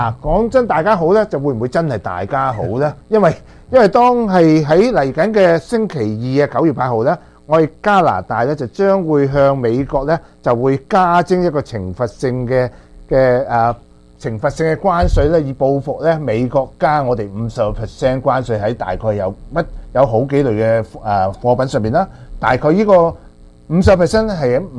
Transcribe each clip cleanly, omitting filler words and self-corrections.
講真，大家好咧，就會唔會真係大家好咧？因為當係喺嚟緊嘅星期二嘅9月8號咧，我哋加拿大咧就將會向美國咧就會加徵一個懲罰性嘅關稅咧，以報復咧美國加我哋50% 關稅喺大概有好幾類嘅貨品上面啦。大概呢個50%係喺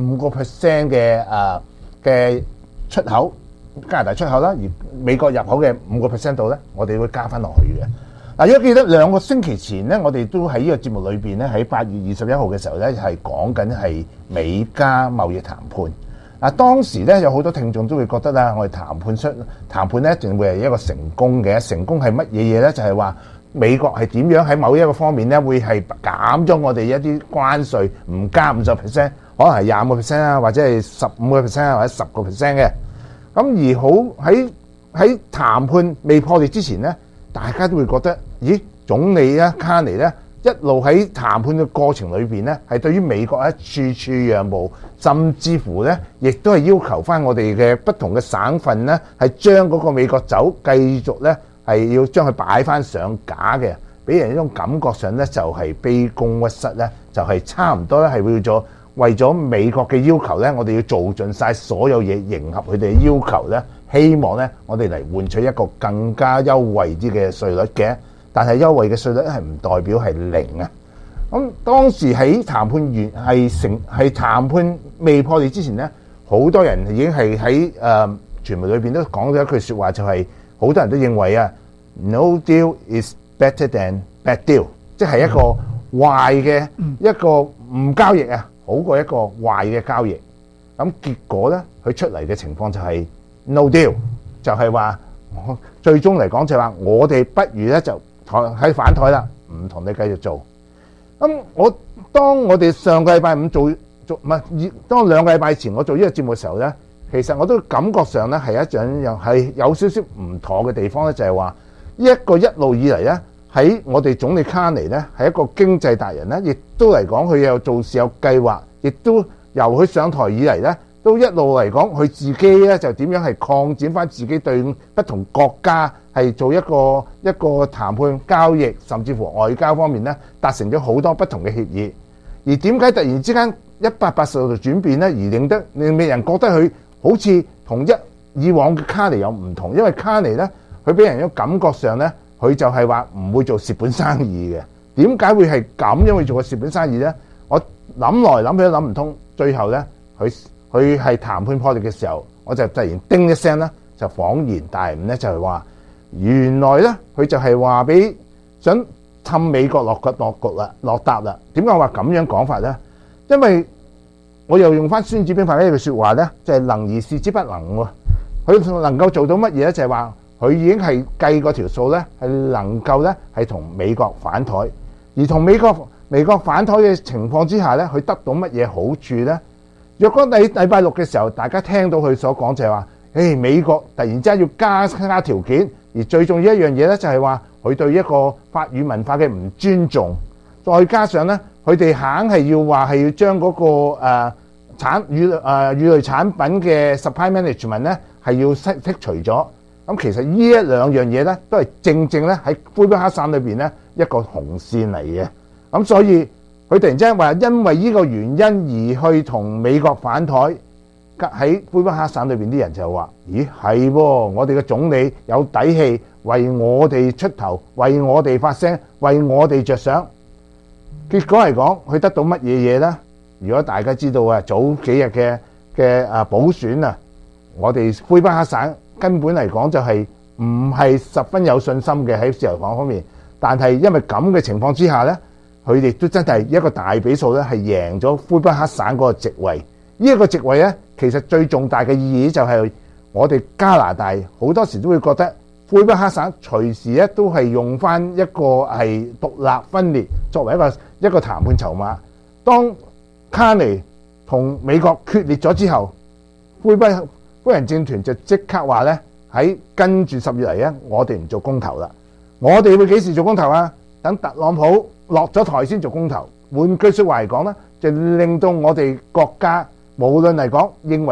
5% 嘅出口。加拿大出口啦，而美國入口嘅5% 度咧，我哋會加翻落去嘅。嗱，如果記得2個星期前咧，我哋都喺呢個節目裏邊咧，喺8月21號嘅時候咧，係講緊係美加貿易談判。嗱，當時咧有好多聽眾都會覺得啦，我哋談判咧一定會係一個成功嘅。成功係乜嘢嘢咧？就係話美國係點樣喺某一個方面咧，會係減咗我哋一啲關稅，唔加50%，可能係25%啊，或者係15%啊，或者10%嘅。咁而好喺談判未破裂之前咧，大家都會覺得，咦，總理咧卡尼咧一路喺談判嘅過程裏邊咧，係對於美國咧處處讓步，甚至乎咧亦都係要求翻我哋嘅不同嘅省份咧，係將嗰個美國酒繼續咧係要將佢擺翻上架嘅，俾人一種感覺上咧就係卑躬屈膝咧，就係差唔多咧係為咗美國嘅要求咧，我哋要做盡晒所有嘢，迎合佢哋嘅要求咧，希望咧我哋嚟換取一個更加優惠啲嘅稅率嘅。但係優惠嘅稅率係唔代表係零啊。咁當時喺談判完係談判未破裂之前咧，好多人已經係喺傳媒裏邊都講咗一句説話，就係好多人都認為啊 ，no deal is better than bad deal， 即係一個壞嘅一個唔交易啊。好過一個壞嘅交易，咁結果咧，佢出嚟嘅情況就係 no deal， 就係話最終嚟講就係話我哋不如咧就喺反台啦，唔同你繼續做。咁當我哋上個禮拜五當2個禮拜前我做呢個節目嘅時候咧，其實我都感覺上咧係有少少唔妥嘅地方咧，就係話呢一個一路以嚟咧。喺我哋總理卡尼咧，係一個經濟達人咧，亦都嚟講佢有做事有計劃，亦都由佢上台以嚟咧，都一路嚟講佢自己咧就點樣係擴展翻自己對不同國家係做一個談判交易，甚至乎外交方面咧達成咗好多不同嘅協議。而點解突然之間180度轉變咧，而令人覺得佢好似同以往嘅卡尼有唔同？因為卡尼咧，佢俾人一個感覺上咧。佢就係話唔會做蝕本生意嘅，點解會係咁樣去做個蝕本生意咧？我諗來諗去都諗唔通，最後咧佢係談判破裂嘅時候，我就突然叮一聲咧，就恍然大悟咧，就係話原來咧佢就係話俾想氹美國落搭啦。點解我話咁樣講法咧？因為我又用翻《孫子兵法》呢句説話咧，就係能而示之不能喎。佢能夠做到乜嘢咧？就係話。佢已經係計過條數咧，係能夠咧係同美國反台，而同美國反台嘅情況之下咧，佢得到乜嘢好處咧？若果禮拜六嘅時候，大家聽到佢所講就係話，美國突然之間要加條件，而最重要一樣嘢咧就係話佢對一個法語文化嘅唔尊重，再加上咧佢哋硬係要話係要將嗰個乳類產品嘅 supply management 咧係要剔除咗。咁其實呢一兩樣嘢咧，都係正咧喺魁北克省裏邊咧一個紅線嚟嘅。咁所以佢突然之間話，因為呢個原因而去同美國反台，喺魁北克省裏邊啲人就話：咦，係喎，我哋嘅總理有底氣，為我哋出頭，為我哋發聲，為我哋着想。結果嚟講，佢得到乜嘢嘢咧？如果大家知道啊，早幾日嘅補選啊，我哋魁北克省。根本嚟講就係唔係十分有信心嘅喺自由黨方面，但係因為咁嘅情況之下咧，佢哋都真係一個大比數咧係贏咗魁北克省嗰個席位。呢一個席位咧，其實最重大嘅意義就係我哋加拿大好多時都會覺得魁北克省隨時咧都係用翻一個係獨立分裂作為一個談判籌碼。當卡尼同美國決裂咗之後，魁北克政團就即刻話咧，喺跟住10月嚟咧，我哋唔做公投啦。我哋會幾時做公投啊？等特朗普落咗台先做公投。換句説話嚟講咧，就令到我哋國家無論嚟講認為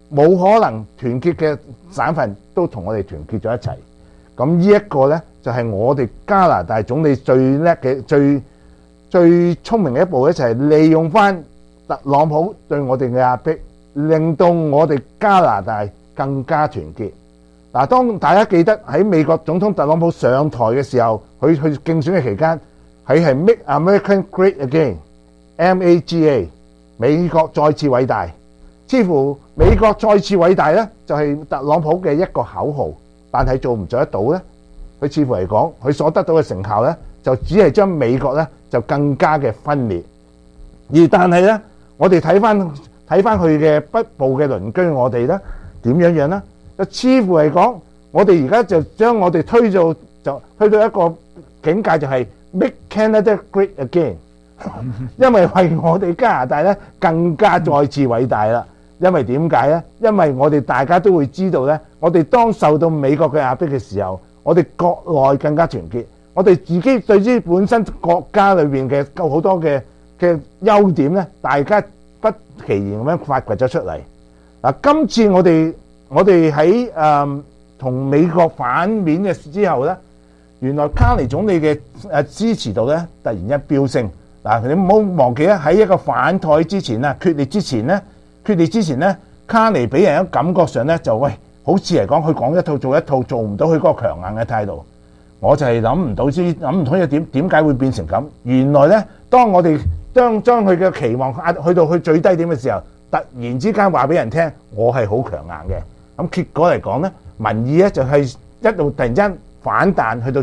冇可能團結嘅省份都同我哋團結咗一齊。咁呢一個呢，就係我哋加拿大總理最叻嘅、最聰明嘅一步咧，就係利用翻特朗普對我哋嘅壓迫，令到我哋加拿大更加團結。嗱，當大家記得喺美國總統特朗普上台嘅時候，佢去競選嘅期間，佢係 Make America Great Again，MAGA， 美國再次偉大。似乎美國再次偉大呢，就係特朗普嘅一個口號，但係做唔做得到呢？佢似乎嚟講，佢所得到嘅成效呢，就只係將美國呢就更加嘅分裂。但係呢，我哋睇翻佢嘅北部嘅鄰居，我哋呢點樣呢？就似乎嚟講，我哋而家就將我哋推到一個境界，就係 Make Canada Great Again， 因為為我哋加拿大呢更加再次偉大啦。因為點解呢？因為我哋大家都會知道呢，我哋當受到美國嘅壓迫嘅時候，我哋國內更加團結，我哋自己對於本身國家裏邊嘅好多嘅優點呢，大家不其然咁樣發掘咗出嚟。嗱，今次我哋喺同美國反面嘅之後呢，原來卡尼總理嘅支持度呢突然一飆升。嗱，你唔好忘記咧，喺一個反台之前啊，決裂之前呢，卡尼俾人一感覺上呢，就喂，好似嚟講佢講一套做一套，做唔到佢嗰個強硬嘅態度。我就係諗唔通點解會變成咁。原來呢，當我哋將佢嘅期望壓去到佢最低點嘅時候，突然之間話俾人聽，我係好強硬嘅。咁結果嚟講呢，民意呢就係一路突然間反彈，去到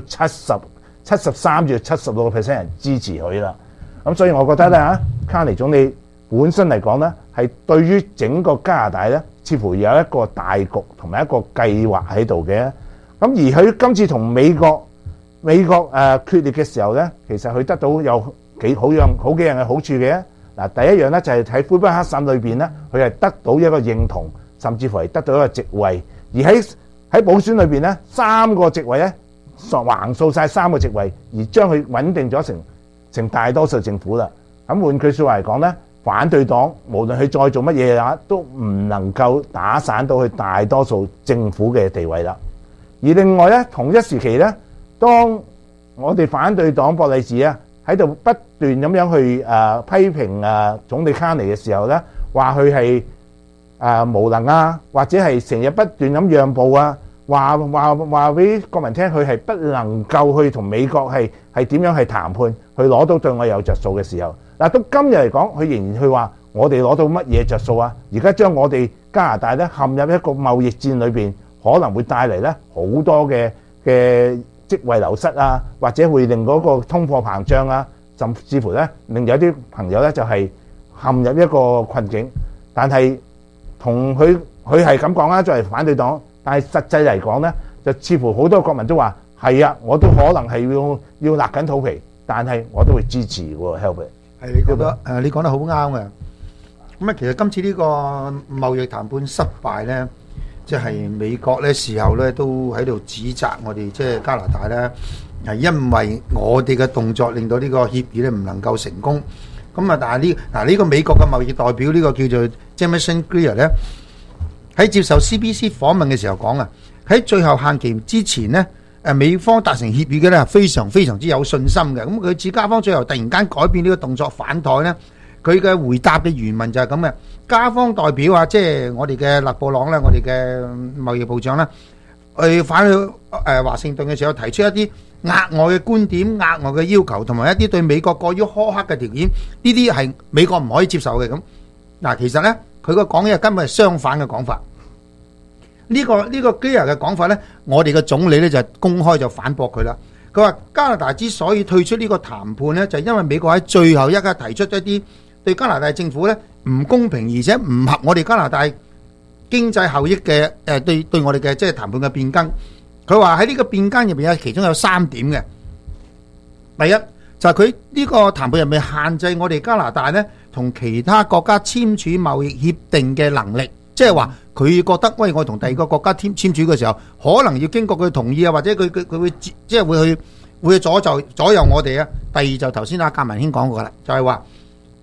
73至76% 人支持佢啦。咁所以我覺得咧卡尼總理本身嚟講呢，係對於整個加拿大呢，似乎有一個大局同埋一個計劃喺度嘅。咁而佢今次同美國決裂嘅時候呢，其實佢得到有幾樣嘅好處嘅。嗱，第一樣呢，就係喺魁北克省裏邊呢，佢係得到一個認同，甚至乎係得到一個席位。而喺補選裏邊呢，3個席位呢，橫掃晒3個席位，而將佢穩定咗成大多數政府啦。咁換句説話嚟講呢，反對黨無論佢再做乜嘢啊，都唔能夠打散到佢大多數政府嘅地位啦。而另外呢，同一時期呢，當我哋反對黨博利治啊喺度不斷咁樣去批評總理卡尼嘅時候呢，話佢係無能啊，或者係成日不斷咁讓步啊，話俾國民聽佢係不能夠去同美國係點樣去談判，去攞到對我有着數嘅時候，嗱，到今日嚟講，佢仍然去話我哋攞到乜嘢着數啊？而家將我哋加拿大咧陷入一個貿易戰裏邊，可能會帶嚟咧好多嘅職位流失啊，或者會令嗰個通貨膨脹啊，甚至乎咧令有啲朋友咧就係陷入一個困境。但係同佢係咁講啦，作為反對黨，但係實際嚟講咧，就似乎好多國民都話係啊，我都可能係要勒緊肚皮，但係我都會支持喎 ，Helbert。 係你覺得你講得好啱嘅。咁啊，其實今次呢個貿易談判失敗咧，即係美國咧時候咧都喺度指責我哋即係加拿大咧，係因為我哋嘅動作令到呢個協議咧唔能夠成功。咁啊，但係呢個美國嘅貿易代表呢個叫做 Jamieson Greer 咧，喺接受 CBC 訪問嘅時候講啊，喺最後限期之前咧，美方達成協議嘅咧係非常非常之有信心嘅。咁佢指加方最後突然間改變呢個動作反台咧，佢嘅回答嘅原文就係咁嘅。加方代表啊，即係我哋嘅勒布朗咧，我哋嘅貿易部長咧，去返去華盛頓嘅時候提出一啲額外嘅觀點、額外嘅要求，同埋一啲對美國過於苛刻嘅條件，呢啲係美國唔可以接受嘅。咁嗱，其實咧佢個講嘢根本係相反嘅講法。呢個Greer嘅講法咧，我哋嘅總理咧就公開就反駁佢啦。佢話加拿大之所以退出呢個談判咧，就係因為美國喺最後一刻提出一啲對加拿大政府咧唔公平，而且唔合我哋加拿大經濟效益嘅對我哋嘅即係談判嘅變更。佢話喺呢個變更入邊有其中有3點嘅。第一就係佢呢個談判入面限制我哋加拿大咧同其他國家簽署貿易協定嘅能力，即係話佢覺得喂，我同第二個國家簽署嘅時候，可能要經過佢同意啊，或者佢會即係會去左右我哋啊。第二就頭先阿格文兄講過啦，就係話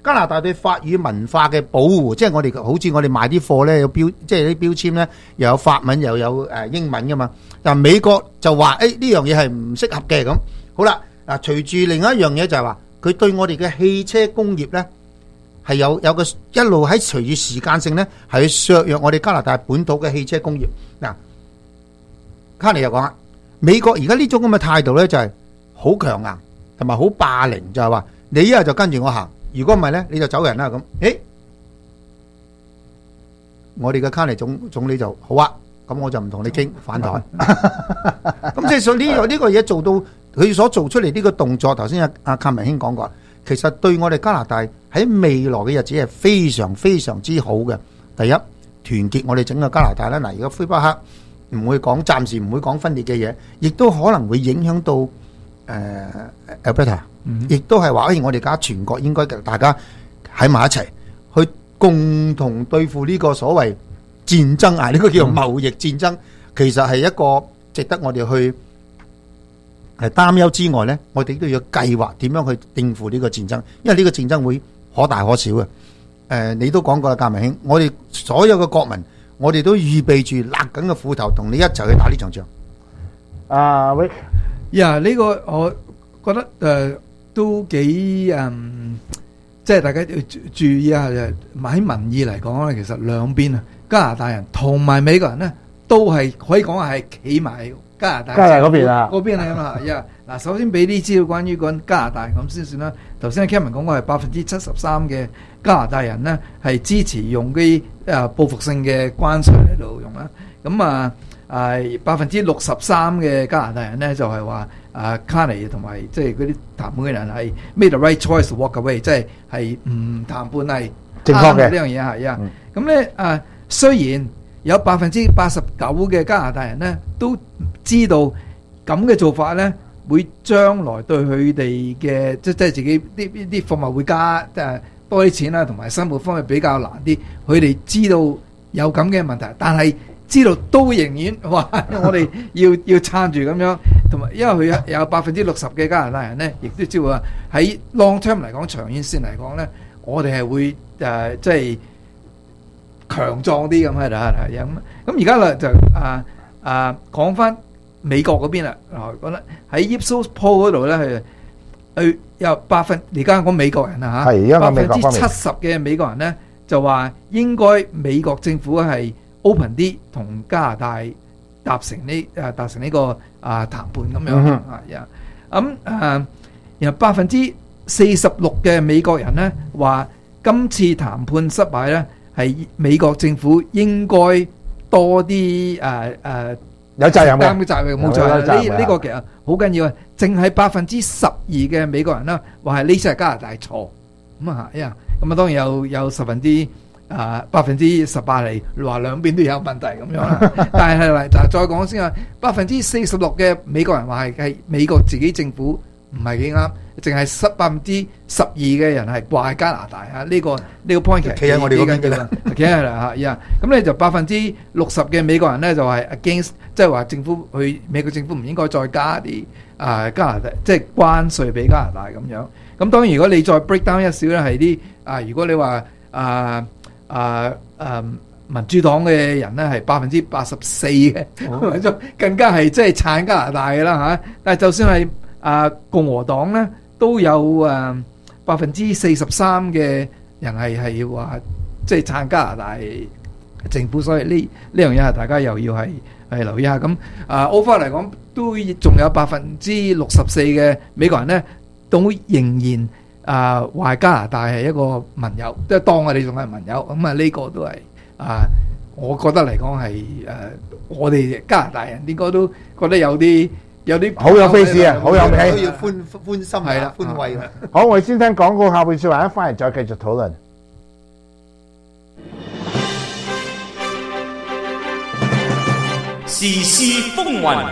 加拿大對法語文化嘅保護，即係我哋好似我哋賣啲貨咧有標，即係啲標籤咧又有法文又有英文噶嘛。但美國就話呢樣嘢係唔適合嘅咁。好啦，嗱隨住另一樣嘢就係話，佢對我哋嘅汽車工業咧係有個一路喺隨住時間性咧係削弱我哋加拿大本土嘅汽車工業。嗱，卡尼又講啦，美國而家呢種咁嘅態度咧就係好強硬同埋好霸凌，就係話你一係就跟住我行。如果唔係咧，你就走人啦咁。我哋嘅卡尼總理就好啊，咁我就唔同你傾反台。咁即係想呢個嘢做到佢所做出嚟呢個動作，頭先阿卡文兄講過，其實對我哋加拿大喺未來嘅日子係非常非常之好嘅。第一，團結我哋整個加拿大啦。嗱，而家魁北克暫時唔會講分裂嘅嘢，亦都可能會影響到Alberta。亦都係話，我哋而家全國應該大家喺埋一齊，去共同對付呢個所謂戰爭啊！呢個叫做貿易戰爭，其實係一個值得我哋去擔憂之外呢，我哋都要計劃點樣去應付呢個戰爭，因為呢個戰爭會可大可小嘅。你都講過啦，嘉明兄，我哋所有嘅國民，我哋都預備住勒緊個褲頭，同你一齊去打呢場仗。 Rick， 呢個我覺得都幾即係大家要注意下。喺民意嚟講咧，其實兩邊啊，加拿大人同埋美國人咧，都係可以講係企埋加拿大嗰邊啊， 嗰邊嚟啊嘛。嗱，首先俾啲資料關於嗰加拿大咁先算啦。頭先 Kevin 講過係73%嘅加拿大人咧係支持用啲報復性嘅關稅嚟到用啦。咁63%嘅加拿大人咧就係話卡尼同埋即係嗰啲談判嘅人係 made the right choice to walk away， 即係唔談判係正確嘅呢樣嘢係啊。咁咧雖然有89%嘅加拿大人咧都知道咁嘅做法咧會將來對佢哋嘅即係自己啲貨物會加多啲錢啦，同埋生活方面比較難啲。佢哋知道有咁嘅問題，但係知道都仍然話我哋要撐住咁樣，同埋因為佢有60%嘅加拿大人咧，亦都知道話喺 long term 嚟講，長遠線嚟講咧，我哋係會即係強壯啲咁喺度係咁而家啦就講翻美國嗰邊啦，覺得喺 Ipsos Poll 嗰度咧係有而家講美國人啊嚇，70%嘅美國人咧就話應該美國政府係open 啲同加拿大達成呢個談判咁樣然後46%嘅美國人咧話今次談判失敗咧係美國政府應該多啲有責任嘅冇錯呢個其實好緊要啊！淨係12%嘅美國人啦話係呢次係加拿大錯咁當然有18%嚟話兩邊都有問題咁樣啦。但係再講先啊，46%嘅美國人話係美國自己政府唔係幾啱，淨係12%嘅人係話加拿大啊。呢個 point 企喺我哋嗰邊嘅啦， 企喺啦咁咧就60%嘅美國人咧就係 against， 即係話美國政府唔應該再加啲加拿大即係關稅俾加拿大咁樣。咁當然如果你再 break down 一少咧係啲如果你話民主黨嘅人咧係84%嘅，更加係即係撐加拿大嘅啦嚇。但係就算係共和黨咧，都有43%嘅人係話即係撐加拿大政府，所以呢樣嘢係大家又要係留意下。咁overall嚟講，都仲有64%嘅美國人咧，都仍然話加拿大係一個盟友，即係當我哋仲係盟友。咁呢個都係我覺得嚟講係我哋加拿大人應該都覺得有啲好有 face 啊，好有味， 都要歡心係啦，歡慰啦。 好，我哋先聽廣告，下半節話一翻嚟再繼續討論。 時事風雲，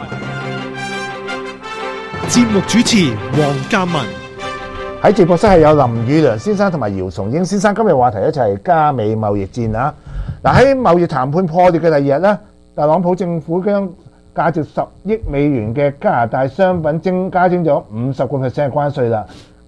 節目主持黃鑑文。 喺直播室係有林宇良先生同埋姚崇英先生，今日話題咧就係加美貿易戰啊！嗱，喺貿易談判破裂嘅第二日咧，特朗普政府將價值10億美元嘅加拿大商品加徵咗50% 嘅關稅啦。咁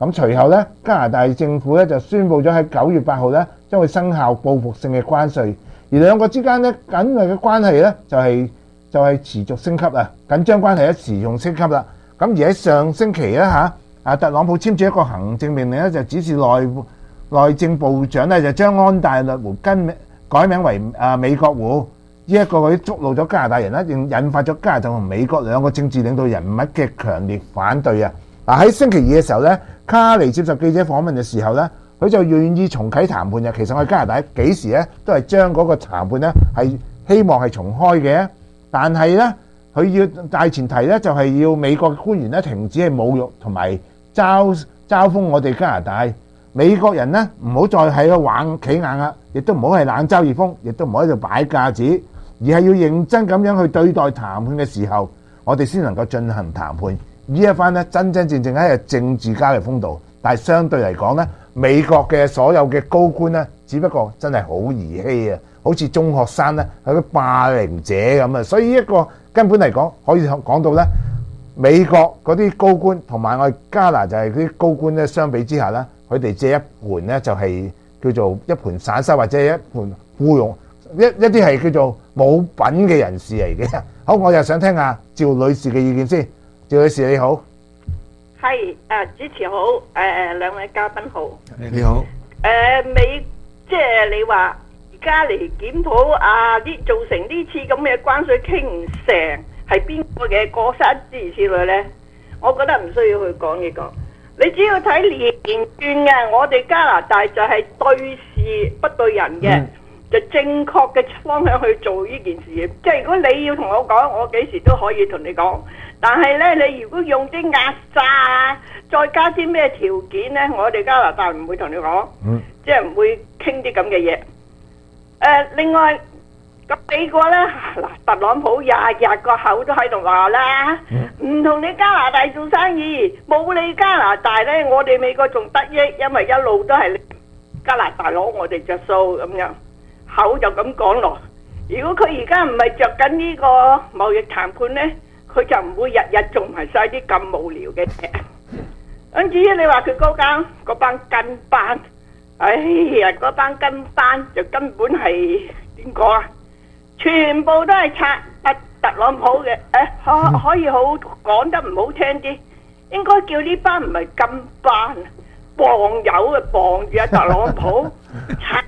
咁隨後咧，加拿大政府咧就宣布咗喺9月8號咧將會生效報復性嘅關稅，而兩個之間咧緊密嘅關係咧就係持續升級啊，緊張關係咧持續升級啦。咁而喺上星期咧特朗普簽署一個行政命令咧，就指示內政部長咧就將安大略湖改名為美國湖。呢一個佢觸怒咗加拿大人啦，引發咗加拿大同美國兩個政治領導人物嘅強烈反對啊！喺星期二嘅時候咧，卡尼接受記者訪問嘅時候咧，佢就願意重啟談判嘅。其實我哋加拿大幾時咧都係將嗰個談判咧係希望係重開嘅，但係咧佢要大前提咧就係要美國嘅官員咧停止係侮辱同埋嘲諷我哋加拿大。美國人咧唔好再喺度玩企硬啦，亦都唔好係冷嘲熱諷，亦都唔好喺度擺架子。而係要認真咁樣去對待談判嘅時候，我哋先能夠進行談判。呢一番咧真真正正係政治家嘅風度，但係相對嚟講咧，美國嘅所有嘅高官咧，只不過真係好兒戲啊，好似中學生咧係個霸凌者咁啊。所以一個根本嚟講，可以講到咧，美國嗰啲高官同埋我哋加拿大嗰啲高官咧相比之下咧，佢哋借一盤咧就係叫做一盤散沙或者一盤僱傭。一啲係叫做冇品嘅人士嚟嘅。好，我又想聽下趙女士嘅意見先。趙女士你好， 係主持好，兩位嘉賓好。 你好。 即係你話而家嚟檢討造成呢次咁嘅關稅傾唔成係邊個嘅過失諸如此類呢？我覺得唔需要去講呢個。你只要睇連串嘅，我哋加拿大就係對事不對人嘅。就正確嘅方向去做呢件事，即係如果你要同我講，我幾時都可以同你講。但係呢，你如果用啲壓榨啊，再加啲咩條件呢，我哋加拿大唔會同你講，即係唔會傾啲咁嘅嘢。另外咁美國呢，特朗普日日個口都喺度話啦，唔同你加拿大做生意，冇你加拿大呢，我哋美國仲得益，因為一路都係加拿大攞我哋着數咁樣。口就咁講落，如果佢而家唔係着緊呢個貿易談判呢，佢就唔會日日做埋晒啲咁無聊嘅嘢。咁至於你話佢嗰班跟班，哎呀，嗰班跟班就根本係點講啊？全部都係拆特朗普嘅，可以好講得唔好聽啲，應該叫呢班唔係跟班，傍友嘅傍住特朗普拆。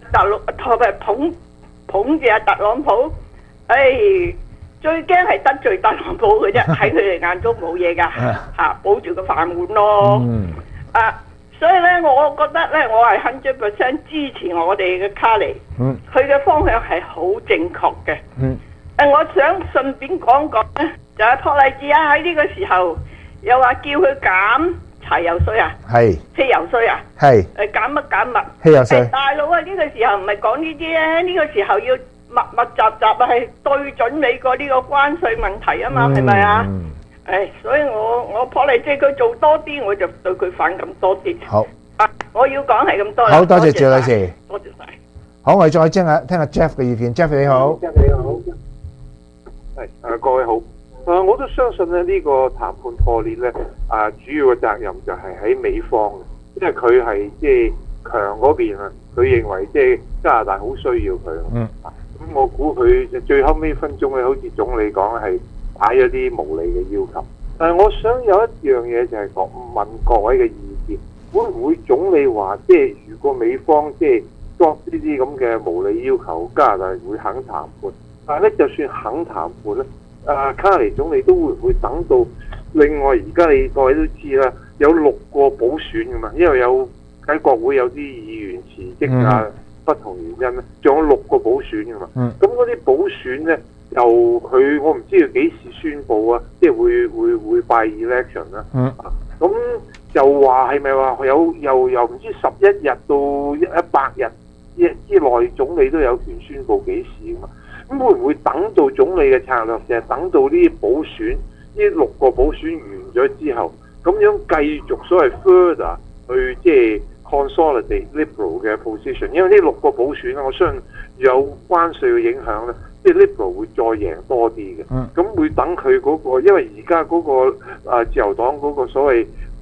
捧住特朗普，最驚係得罪特朗普嘅啫，喺佢哋眼中冇嘢噶，保住個飯碗咯。所以咧，我覺得咧，我係100% 支持我哋嘅卡尼，佢嘅方向係好正確嘅。我想順便講講咧，就係托麗治喺呢個時候又話叫佢減柴油稅啊，係汽油稅啊，係減乜汽油稅。大佬啊，呢個時候唔係講呢啲咧，呢個時候要密集係對準美國呢個關稅問題啊嘛，係咪啊？所以我破例即係佢做多啲，我就對佢反感多啲。好，我要講係咁多啦。好多謝趙女士，多謝晒。好，我哋再聽下 Jeff 嘅意見。Jeff 你好，Jeff 你好，係各位好。我都相信咧呢個談判破裂咧，主要嘅責任就係喺美方嘅，因為佢係即係強嗰邊啊，佢認為即係加拿大好需要佢。咁我估佢最後尾分鐘咧，好似總理講係擺咗啲無理嘅要求。但係我想有一樣嘢就係問各位嘅意見，會唔會總理話即係如果美方即係作呢啲咁嘅無理要求，加拿大會肯談判？但係咧，就算肯談判咧，卡尼總理都會唔會等到另外而家你各位都知啦，有6個補選噶嘛，因為有喺國會有啲議員辭職啊，不同原因咧，仲有6個補選噶嘛。咁嗰啲補選咧，由佢我唔知佢幾時宣佈啊，即係會 by election 啦。咁就話係咪話又唔知11日到100日之內總理都有權宣佈幾時噶嘛？咁會唔會等到總理嘅策略就係等到呢啲補選，呢6個補選完咗之後，咁樣繼續所謂 further 去即係 consolidate Liberal 嘅 position？ 因為呢6個補選咧，我相信有關稅嘅影響咧，即係 Liberal 會再贏多啲嘅。咁會等佢嗰個，因為而家嗰個自由黨嗰個所謂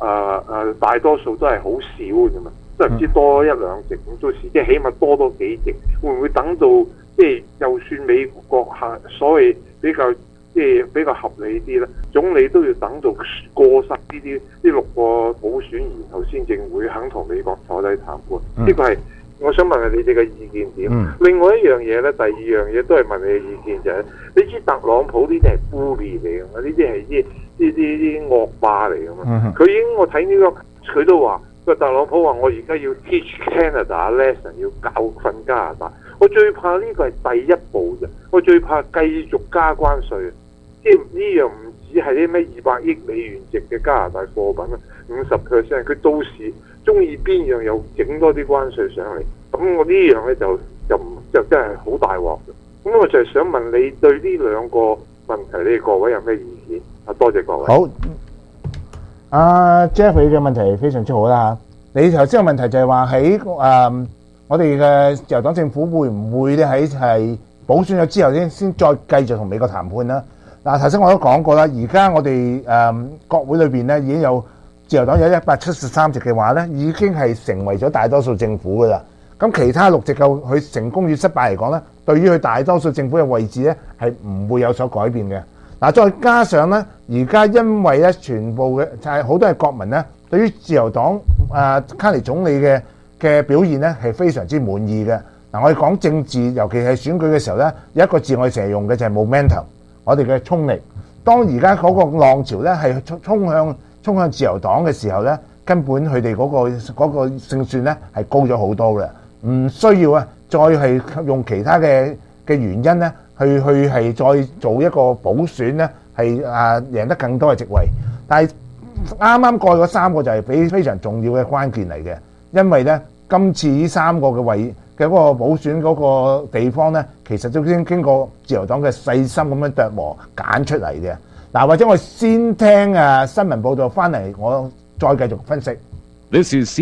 大多數都係好少嘅嘛，都係唔知多一兩席咁，到時即係起碼多幾席，會唔會等到即係就算美國所謂比較比較合理啲咧，總理都要等到過晒呢6個補選，然後先正會肯同美國坐低談判。呢個係我想問下你哋嘅意見點？另外一樣嘢咧，第二樣嘢都係問你嘅意見就係，你知特朗普呢啲係 bully 嚟嘅嘛？呢啲係啲惡霸嚟嘅嘛？佢已經我睇呢個佢都話，個特朗普話我而家要 teach Canada lesson， 要教訓加拿大。我最怕呢個係第一步啫，我最怕繼續加關稅。即係呢樣唔止係啲咩200億美元值嘅加拿大貨品啊，50%，佢到時中意邊樣又整多啲關稅上嚟，咁我呢樣咧就真係好大鑊嘅。咁我就係想問你對呢兩個問題，你哋各位有咩意見？多謝各位。 好，阿 Jeff 你嘅問題非常之好啦。你頭先個問題就係話喺我哋嘅自由黨政府會唔會咧喺補選咗之後先再繼續同美國談判啦？嗱，頭先我都講過啦，而家我哋國會裏邊咧已經有自由黨有173席嘅話咧，已經係成為咗大多數政府噶啦。咁其他6席嘅佢成功與失敗嚟講咧，對於佢大多數政府嘅位置咧係唔會有所改變嘅。嗱，再加上咧，而家因為咧全部嘅就係好多嘅國民咧，對於自由黨卡尼總理嘅表現咧係非常之滿意嘅。嗱，我哋講政治，尤其係選舉嘅時候咧，有一個字我哋成日用嘅就係 momentum。我哋嘅衝力，當而家嗰個浪潮咧係衝向自由黨嘅時候咧，根本佢哋嗰個勝算咧係高咗好多嘅，唔需要再係用其他嘅原因咧去係再做一個補選咧係贏得更多嘅席位。但係啱啱過去嗰3個就係非常重要嘅關鍵嚟嘅，因為咧今次呢3個嘅位嘅嗰個補選嗰個地方咧，其實都已經經過自由黨嘅細心咁樣琢磨揀出嚟嘅。嗱，或者我先聽新聞報道翻嚟，我再繼續分析。 This is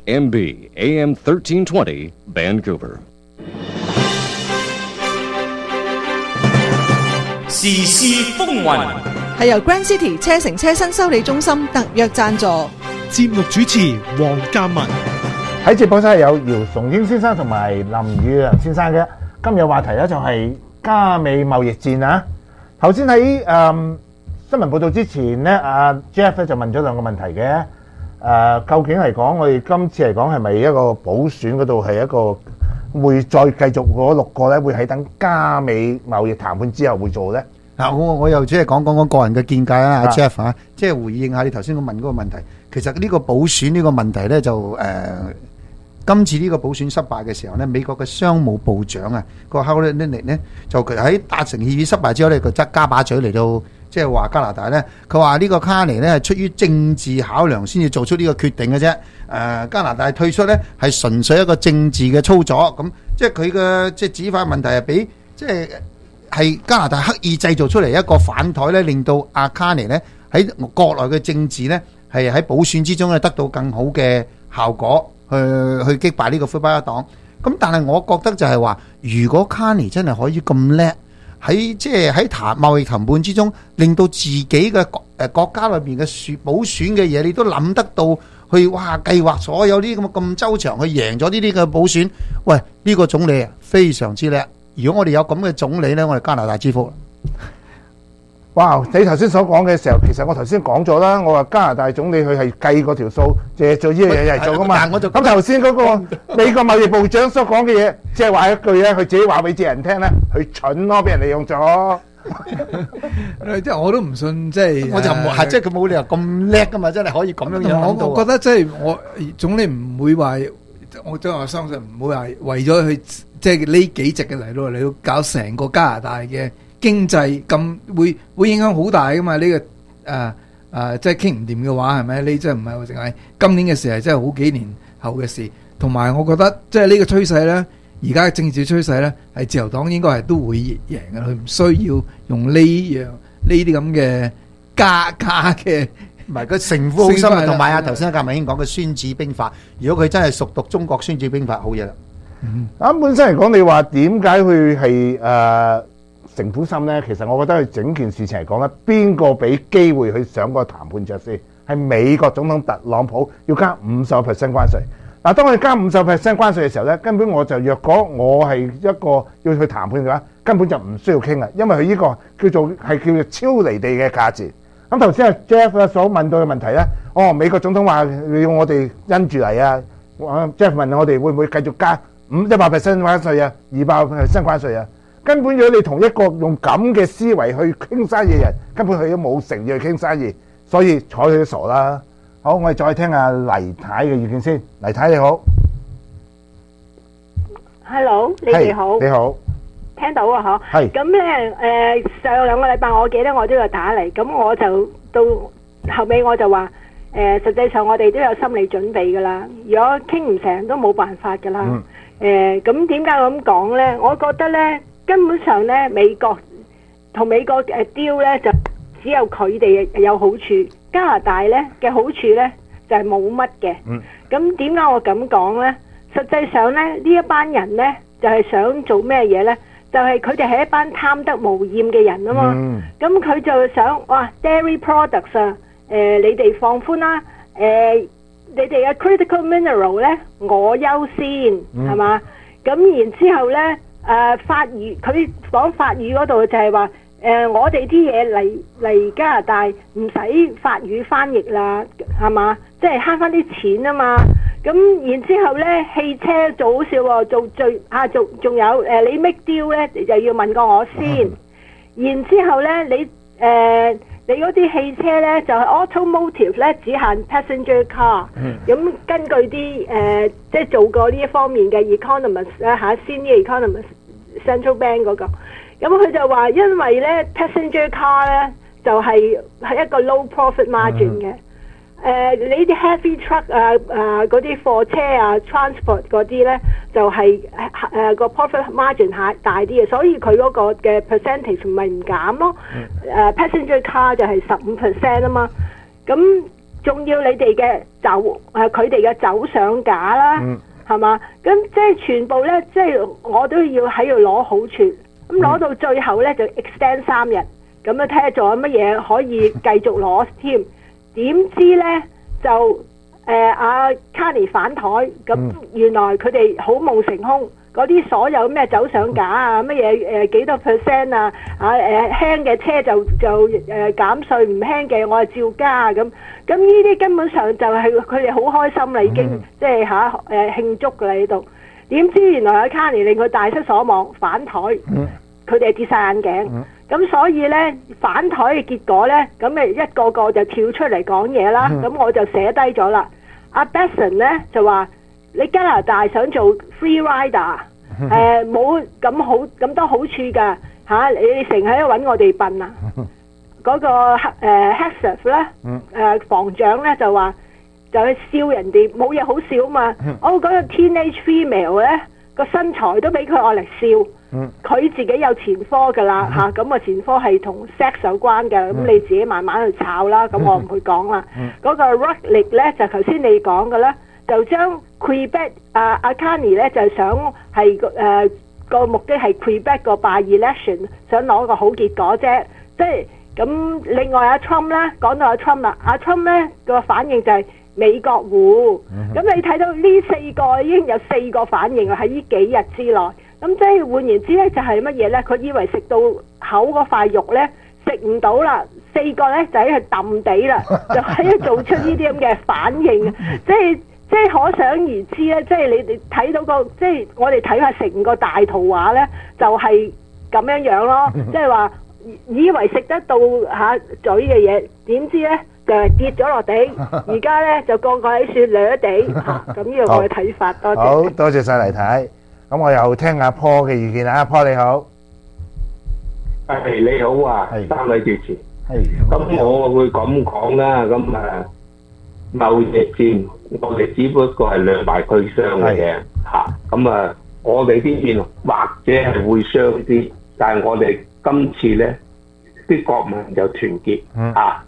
CHMB AM 1320 Vancouver。 時事風雲係由 Grand City 車城車身修理中心特約贊助。 節目主持黃嘉文。 喺直播室係有姚崇英先生同埋林宇亮先生嘅。今日話題咧就係加美貿易戰啊。頭先喺新聞報道之前咧，阿 Jeff 咧就問咗2個問題嘅。究竟嚟講，我哋今次嚟講係咪一個補選嗰度係一個會再繼續嗰6個咧，會喺等加美貿易談判之後會做咧？ 嗱，我又即係講個人嘅見解啦，阿 Jeff 嚇，即係回應下你頭先我問嗰個問題。其實呢個補選呢個問題咧就今次呢個補選失敗嘅時候咧，美國嘅商務部長啊，個 Howard Lutnick 咧就佢喺達成協議失敗之後咧，佢加把嘴嚟到即係話加拿大咧，佢話呢個卡尼咧係出於政治考量先至做出呢個決定嘅啫。加拿大退出咧係純粹一個政治嘅操作，咁即係佢嘅即係指法問題係俾即係加拿大刻意製造出嚟一個反台咧，令到阿卡尼咧喺國內嘅政治咧係喺補選之中咧得到更好嘅效果。去擊敗呢個魁北克黨，咁但係我覺得就係話，如果卡尼真係可以咁叻，喺即係喺貿易談判之中，令到自己嘅國家裏邊嘅補選嘅嘢，你都諗得到去計劃所有啲咁周詳去贏咗呢啲嘅補選。喂，呢個總理啊非常之叻。如果我哋有咁嘅總理呢，我哋加拿大之福。 哇！你頭先所講嘅時候，其實我頭先講咗啦，我話加拿大總理佢係計嗰條數，淨係做呢樣嘢嚟做噶嘛。咁頭先嗰個美國貿易部長所講嘅嘢，即係話一句咧，佢自己話俾啲人聽咧，佢蠢咯，俾人利用咗。 即係我都唔信，即係我就冇，即係佢冇理由咁叻噶嘛，真係可以咁樣樣。 我覺得即係我總理唔會話，我真係相信唔會話為咗去即係呢幾席嘅嚟到搞成個加拿大嘅經濟咁會影響好大噶嘛？呢個即係傾唔掂嘅話，係咪？你真係唔係淨係今年嘅事，係真係好幾年後嘅事。同埋我覺得即係呢個趨勢咧，而家嘅政治趨勢咧，係自由黨應該係都會贏嘅。佢唔需要用呢啲咁嘅加嘅， 唔係個城府好深啊。同埋啊，頭先阿格文兄講嘅《孫子兵法》，如果佢真係熟讀中國《孫子兵法》，好嘢啦。 咁本身嚟講，你話點解佢係城府深咧？其實我覺得佢整件事情嚟講咧，邊個俾機會去上個談判桌先？ 係美國總統特朗普要加50%關稅。嗱，當我哋加50%關稅嘅時候咧，根本若果我係一個要去談判嘅話，根本就唔需要傾啦，因為佢呢個叫做超離地嘅價錢。咁頭先阿 Jeff 所問到嘅問題咧，美國總統話要我哋因住嚟啊，Jeff 問我哋會唔會繼續加100%關稅啊，200%關稅啊？根本如果你同一個用咁嘅思維去傾生意嘅人，根本佢都冇誠意去傾生意，所以睬佢都傻啦。好，我哋再聽下黎太嘅意見先。黎太你好 ，Hello， 你哋好， 你好， 聽到啊嗬。係。咁咧上兩個禮拜我記得我都有打嚟，咁我就到後尾我就話實際上我哋都有心理準備噶啦，如果傾唔成都冇辦法噶啦。咁點解我咁講咧？我覺得咧根本上咧美國同美國deal咧就只有佢哋有好處。加拿大咧嘅好處咧就係冇乜嘅，咁點解我咁講咧？實際上咧呢一班人咧就係想做咩嘢咧？就係佢哋係一班貪得無厭嘅人啊嘛，咁佢就想哇 dairy products 啊，你哋放寬啦，你哋嘅 critical mineral 咧我優先係嘛？咁然之後咧法語佢講法語嗰度就係話。我哋啲嘢嚟加拿大唔使法語翻譯啦，係嘛？即係慳翻啲錢啊嘛。咁然之後咧，汽車做好笑喎，仲有你 make deal 咧就要問過我先。然之後咧，你嗰啲汽車咧就係 automotive 咧只限 passenger car。咁根據啲即係做過呢一方面嘅 economist senior economist central bank 嗰個。咁佢就話，因為咧 passenger car 咧就係一個 low profit margin 嘅。你啲 heavy truck 嗰啲貨車transport 嗰啲咧就係個 profit margin 大啲嘅，所以佢嗰個嘅 percentage 咪唔減咯。passenger car 就係15% 啊嘛。咁仲要你哋嘅佢哋嘅走上架啦，係嘛？咁即係全部咧，即係我都要喺度攞好處。咁攞到最後咧就 extend 3日，咁樣睇下仲有乜嘢可以繼續攞添。點知咧就阿 Carney 反台，咁原來佢哋好夢成空，嗰啲所有咩走上架啊，乜嘢幾多 percent 啊，輕嘅車就減稅，唔輕嘅我就照加咁。咁呢啲根本上就係佢哋好開心啦，已經即係慶祝㗎啦喺度。點知原來阿 Carney 令佢大失所望，反台，佢哋跌晒眼鏡。咁所以咧反台嘅結果咧，咁咪一個個就跳出嚟講嘢啦。咁我就寫低咗啦。阿 Besson 咧就話：你加拿大想做 free rider，冇咁多好處㗎嚇，你成日喺度揾我哋笨啊！嗰個Hexaf 咧防長咧就話。就去笑人哋冇嘢好笑啊嘛！嗰個 teenage female 咧個身材都俾佢愛嚟笑，佢自己有前科噶啦嚇，咁啊前科係同 sex 有關嘅，咁你自己慢慢去炒啦，咁我唔去講啦。嗰個 Rutledge 咧就頭先你講嘅啦，就將 Quebec 阿 Carney 咧就想係個目的係 Quebec 個 by election 想攞個好結果啫，即係咁。另外阿 Trump 咧講到阿 Trump 啦，阿 Trump 咧個反應就係。美國戶，咁你睇到呢4個已經有4個反應喺呢幾日之內，咁即係換言之咧就係乜嘢咧？佢以為食到口嗰塊肉咧食唔到啦，4個咧就喺度揼地啦，就喺度做出呢啲咁嘅反應，即係可想而知咧，即係你哋睇到個即係我哋睇下成個大圖畫咧，就係咁樣咯，即係話以為食得到嘴嘅嘢，點知咧？就係跌咗落地，而家咧就個喺雪掠地嚇，咁呢個我嘅睇法。多謝。 好多謝晒黎太，咁我又聽阿 Paul 嘅意見啦。阿 Paul 你好， 你好啊，3位主持。咁我會咁講啦，咁貿易戰我哋只不過係兩敗俱傷嘅啫嚇。咁我哋呢邊或者係會傷啲，但係我哋今次咧啲國民就團結嚇。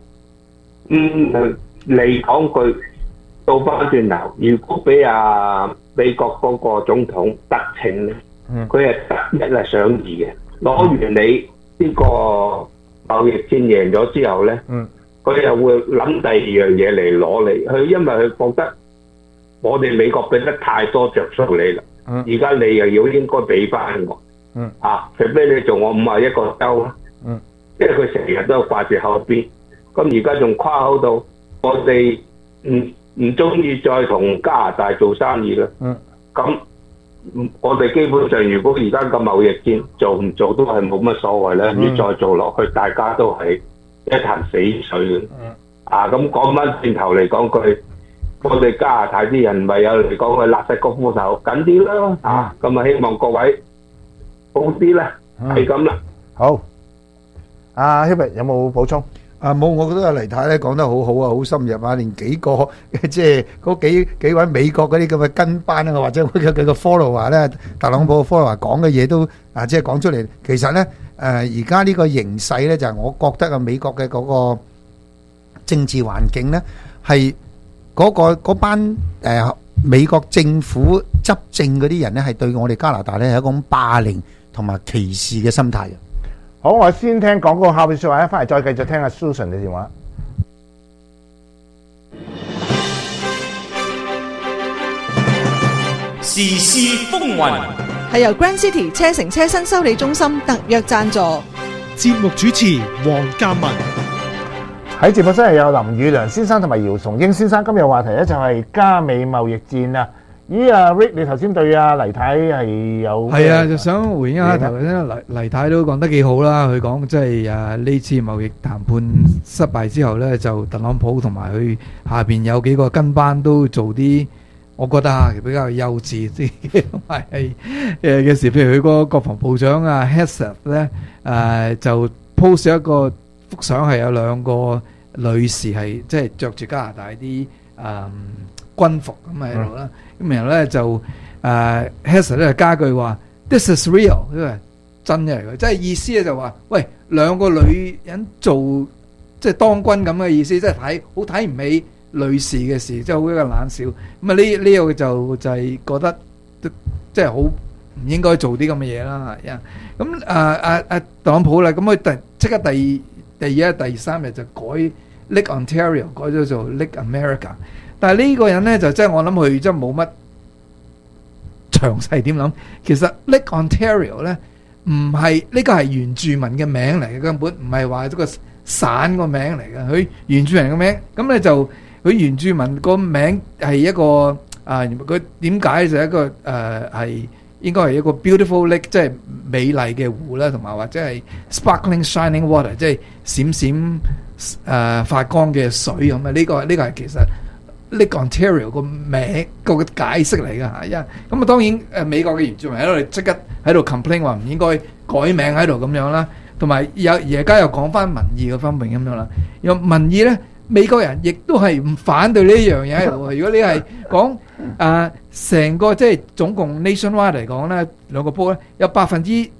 嚟講句，倒翻轉頭，如果俾美國嗰個總統得逞咧，佢係得一係想二嘅。攞完你呢個貿易戰贏咗之後咧，佢佢又會諗第二樣嘢嚟攞你，佢因為佢覺得我哋美國俾得太多着數你啦，而家你又要應該俾翻我，除非你做我51個州啦，因為佢成日都掛住後邊，咁而家仲誇口到我哋唔中意再同加拿大做生意啦，咁我哋基本上如果而家個貿易戰做唔做都係冇乜所謂啦，你再做落去大家都係一潭死水嘅。咁講翻轉頭嚟講句，我哋加拿大啲人咪有嚟講佢勒實個褲頭緊啲啦，咁啊希望各位好啲啦，係咁啦。 好，阿 Hubert 有冇補充？ 冇，我覺得阿黎太咧講得好好啊，好深入啊，連幾個即係嗰幾位美國嗰啲咁嘅跟班啊，或者佢嘅 follower 咧，特朗普嘅 follower 講嘅嘢都即係講出嚟。其實咧而家呢個形勢咧，就係我覺得美國嘅嗰個政治環境咧，係嗰班美國政府執政嗰啲人咧，係對我哋加拿大咧係一種霸凌同埋歧視嘅心態。 好，我先聽廣告後邊説話咧，翻嚟再繼續聽阿 Susan 嘅電話。 時事風雲係由 Grand City 車城車新修理中心特約贊助。 節目主持黃嘉文。 喺節目室係有林宇良先生同埋姚崇英先生。今日話題咧就係加美貿易戰啊！咦啊 Rick，你頭先對阿黎太係有係啊，就想回應一下頭先黎太都講得幾好啦。佢講即係呢次貿易談判失敗之後咧，就特朗普同埋佢下邊有幾個跟班都做啲，我覺得比較幼稚啲同埋係嘅事。譬如佢個國防部長啊 Hegseth 咧就 post 咗一個幅相，係有兩個女士係即係着住加拿大啲軍服咁喺度啦。咁然後咧就Hegseth 咧加句話 This is real， 因為真嘅嚟嘅，即係意思咧就話，喂，兩個女人做即係當軍咁嘅意思，即係好睇唔起女士嘅事，即係好一個冷笑。咁啊呢個就係覺得即係好唔應該做啲咁嘅嘢啦。咁特朗普啦，咁佢即刻第二日第三日就改 Lake Ontario 改咗做 Lake America。但係呢個人咧就即係我諗佢真係冇乜詳細點諗。其實 Lake Ontario 咧唔係呢個係原住民嘅名嚟嘅，根本唔係話一個省個名嚟嘅。佢原住民嘅名，咁咧就佢原住民個名係一個佢點解就一個係應該係一個 beautiful lake， 即係美麗嘅湖啦，同埋或者係 sparkling shining water， 即係閃閃發光嘅水咁啊！呢個係其實Lake Ontario 個名個解釋嚟㗎嚇，咁啊當然美國嘅原住民喺度即刻喺度 complain 話唔應該改名喺度咁樣啦，同埋而家又講翻民意嘅方面咁樣啦。有民意咧，美國人亦都係唔反對呢樣嘢喺度。如果你係講成個即係總共 nationwide 嚟講咧，兩個波咧有3%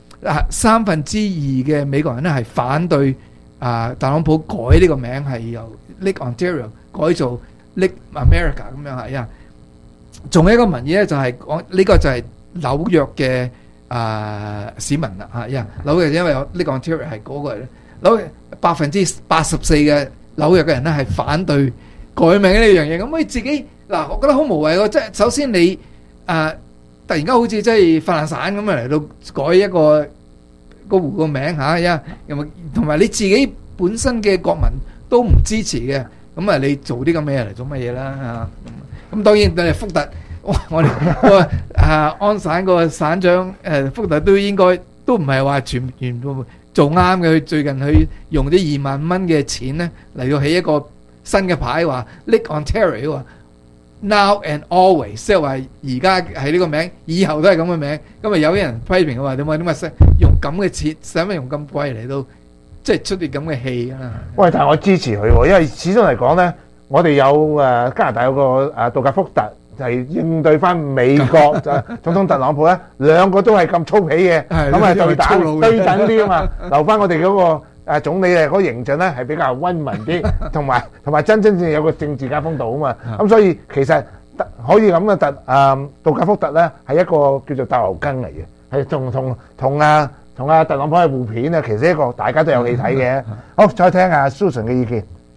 嘅美國人咧係反對特朗普改呢個名係由 Lake Ontario 改做Lake America 咁樣係啊，仲有一個民意咧就係講呢個就係紐約嘅市民啦嚇，紐約因為有Lake Ontario係嗰個咧，紐約84%嘅紐約嘅人咧係反對改名呢樣嘢，咁佢自己嗱，我覺得好無謂喎，即係首先你突然間好似即係發爛散咁啊嚟到改一個湖個名嚇，同埋你自己本身嘅國民都唔支持嘅。咁啊！你做啲咁嘅嘢嚟做乜嘢啦？咁當然福特，我哋安省個省長福特都應該都唔係話全部做啱嘅。佢最近佢用啲2萬蚊嘅錢咧嚟到起一個新嘅牌，話 Lake Ontario 話 Now and Always， 即係話而家係呢個名，以後都係咁嘅名。咁啊有啲人批評佢話點解用咁嘅錢，使乜用咁貴嚟到？即係出啲咁嘅戲啦。喂， 但係我支持佢喎，因為始終嚟講咧，我哋有加拿大有個杜格福特，就係應對翻美國總統特朗普咧，兩個都係咁粗鄙嘅，咁啊對打對等啲啊嘛，留翻我哋嗰個總理嗰個形象咧係比較溫文啲，同埋真正有個政治家風度啊嘛，咁所以其實可以咁嘅杜格福特咧係一個叫做鬥牛筋嚟嘅，係同特朗普嘅互片啊，其實一個大家都有戲睇嘅。好，再聽下 Susan 嘅意見。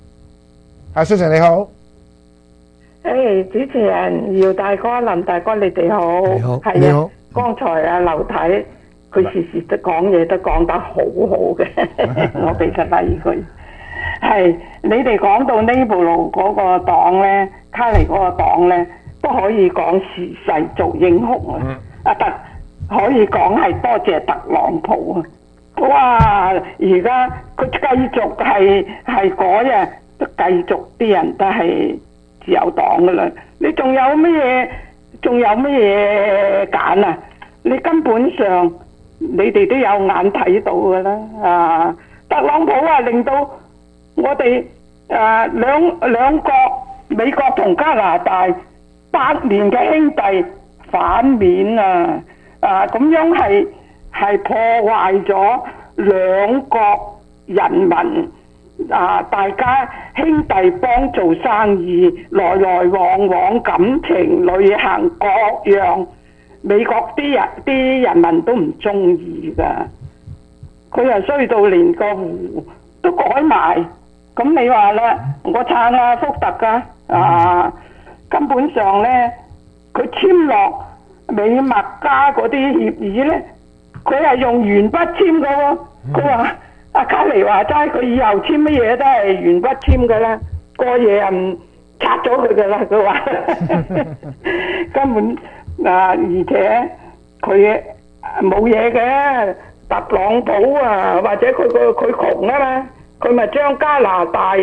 蘇成你好。 主持人姚大哥、林大哥，你哋好。 你好， 係你好啊，剛才啊劉太佢時時都講嘢都講得好好嘅，我俾出例佢。係你哋講到呢部路嗰個黨咧，卡尼嗰個黨咧，都可以講時勢做英雄啊！可以講係多謝特朗普啊！哇！而家佢繼續係改啊，都繼續啲人都係自由黨噶啦。你仲有乜嘢揀啊？你根本上你哋都有眼睇到噶啦啊！特朗普啊，令到我哋兩國美國同加拿大百年嘅兄弟反面啊！咁樣係破壞咗兩國人民大家兄弟幫做生意，來來往往感情、旅行各樣，美國啲人民都唔中意噶。佢又衰到連個湖都改埋，咁你話啦，我撐啊福特噶根本上咧，佢簽落美墨加嗰啲協議咧，佢係用鉛筆簽噶喎。佢話阿卡尼話齋，佢以後簽乜嘢都係鉛筆簽噶啦，個嘢又唔拆咗佢噶啦。佢話根本而且佢冇嘢嘅。特朗普啊，或者佢窮啊嘛，佢咪將加拿大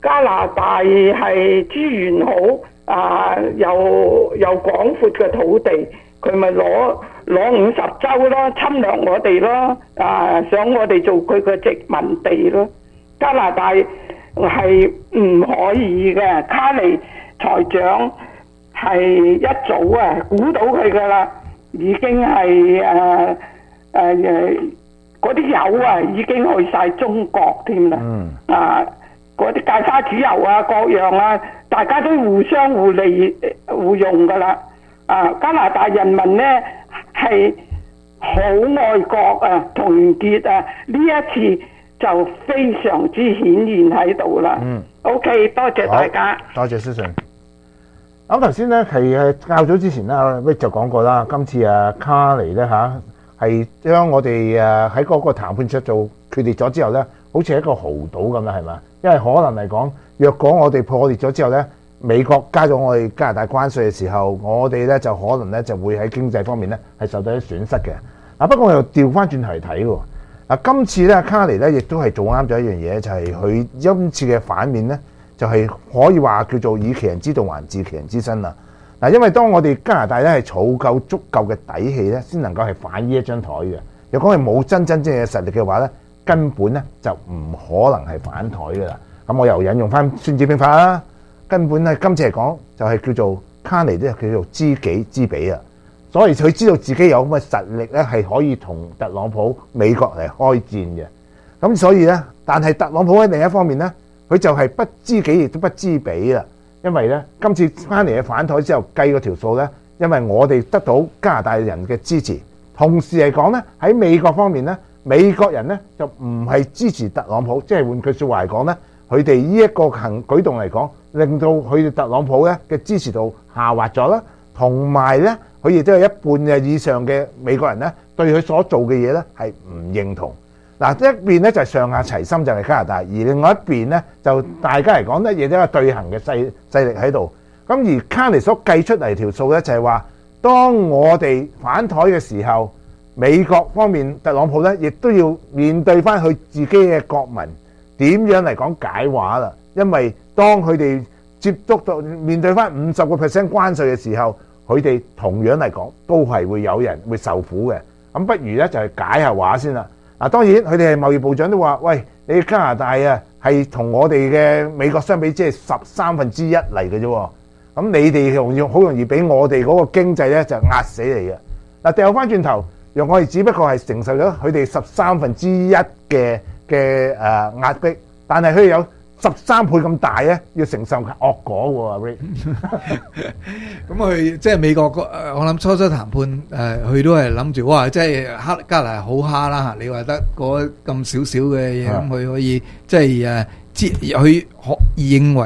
係資源好又廣闊嘅土地，佢咪攞50州咯，侵略我哋咯，想我哋做佢嘅殖民地咯。加拿大係唔可以嘅，卡尼財長係一早估到佢噶啦，已經係嗰啲油已經去晒中國添啦。嗰啲芥花籽油各樣大家都互相互利互用噶啦。加拿大人民呢係好愛國團結呢一次就非常之顯現喺度啦。OK， 多謝大家。 多謝Susan。咁頭先咧係較早之前咧，Rick 就講過啦。今次卡尼咧係將我哋喺嗰個談判桌做決裂咗之後咧，好似係一個豪賭咁啦，係嘛？因為可能嚟講，若果我哋破裂咗之後咧，美國加咗我哋加拿大關稅嘅時候，我哋咧就可能咧就會喺經濟方面咧係受到啲損失嘅。不過我又調翻轉頭嚟睇喎。今次咧卡尼咧亦都係做啱咗一樣嘢，就係佢今次嘅反面咧，就係可以話叫做以其人之道還治其人之身啦。因為當我哋加拿大咧係儲夠足夠嘅底氣咧，先能夠係反呢一張台嘅。若果係冇真正嘅實力嘅話咧，根本咧就唔可能係反台㗎啦。咁我又引用翻《孫子兵法》啦，根本咧今次嚟講就係叫做卡尼咧叫做知己知彼啊。所以佢知道自己有咁嘅實力咧，係可以同特朗普美國嚟開戰嘅。咁所以咧，但係特朗普喺另一方面咧，佢就係不知己亦都不知彼啦。因為咧，今次翻嚟嘅反台之後計嗰條數咧，因為我哋得到加拿大人嘅支持，同時嚟講咧喺美國方面咧，美國人咧就唔係支持特朗普，即係換句説話嚟講咧，佢哋呢一個舉動嚟講，令到佢哋特朗普咧嘅支持度下滑咗啦，同埋咧佢亦都有一半嘅以上嘅美國人咧對佢所做嘅嘢咧係唔認同。嗱，一邊咧就係上下齊心，就係加拿大；而另外一邊咧就大家嚟講咧，亦都有對行嘅勢力喺度。咁而卡尼所計出嚟條數咧，就係話，當我哋反台嘅時候，美國方面特朗普咧，亦都要面對翻佢自己嘅國民點樣嚟講解話啦。因為當佢哋接觸到面對翻50% 關稅嘅時候，佢哋同樣嚟講都係會有人會受苦嘅。咁不如咧就係解下話先啦。嗱，當然佢哋係貿易部長都話：喂，你加拿大係同我哋嘅美國相比，即係13分之一嚟嘅啫。咁你哋好容易俾我哋嗰個經濟咧就壓死你嘅。嗱，掉翻轉頭，讓我哋只不過係承受咗佢哋13分之一嘅壓迫，但係佢哋有13倍咁大咧，要承受惡果喎。 咁佢即係美國我諗初談判佢都係諗住哇，即係加拿大好蝦啦嚇！你話得嗰咁少少嘅嘢，咁佢可以即係佢認為咧